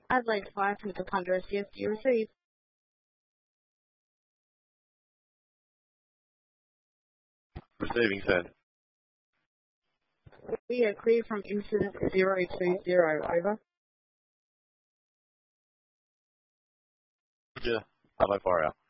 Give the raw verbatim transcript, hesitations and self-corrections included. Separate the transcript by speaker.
Speaker 1: Adelaide five from Tacundra, yes, do you receive?
Speaker 2: Receiving ten.
Speaker 1: We are clear from incident zero two zero, over.
Speaker 2: Yeah, Adelaide fire out.